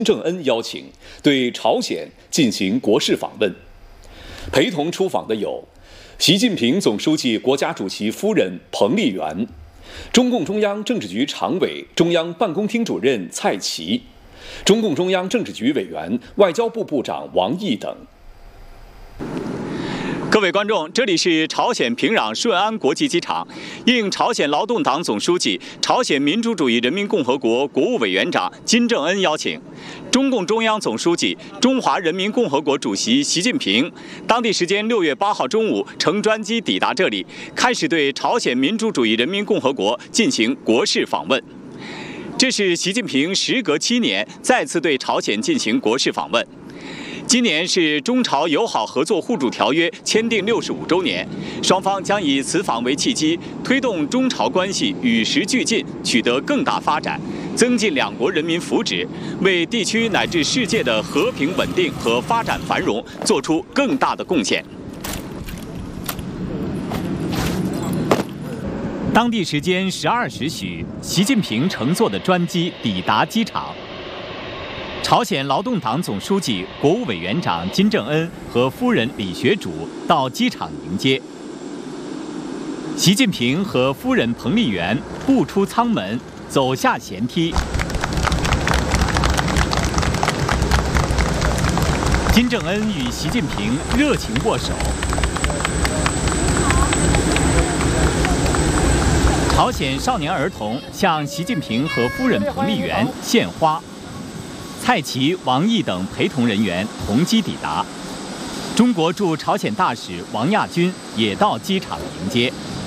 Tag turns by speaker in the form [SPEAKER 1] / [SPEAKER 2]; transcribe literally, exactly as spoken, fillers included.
[SPEAKER 1] 正恩邀请对朝鲜进行国事访问。陪同出访的有习近平总书记国家主席夫人彭丽媛、中共中央政治局常委、中央办公厅主任蔡奇、中共中央政治局委员、外交部部长王毅等。
[SPEAKER 2] 各位观众，这里是朝鲜平壤顺安国际机场。应朝鲜劳动党总书记、朝鲜民主主义人民共和国国务委员长金正恩邀请，中共中央总书记、中华人民共和国主席习近平当地时间六月八号中午乘专机抵达这里，开始对朝鲜民主主义人民共和国进行国事访问。这是习近平时隔七年再次对朝鲜进行国事访问。今年是中朝友好合作互助条约签订六十五周年，双方将以此访为契机，推动中朝关系与时俱进，取得更大发展，增进两国人民福祉，为地区乃至世界的和平稳定和发展繁荣做出更大的贡献。当地时间十二时许，习近平乘坐的专机抵达机场。朝鲜劳动党总书记、国务委员长金正恩和夫人李学主到机场迎接。习近平和夫人彭丽媛步出舱门，走下舷梯。金正恩与习近平热情握手。朝鲜少年儿童向习近平和夫人彭丽媛献花。蔡奇、王毅等陪同人员同机抵达，中国驻朝鲜大使王亚军也到机场迎接。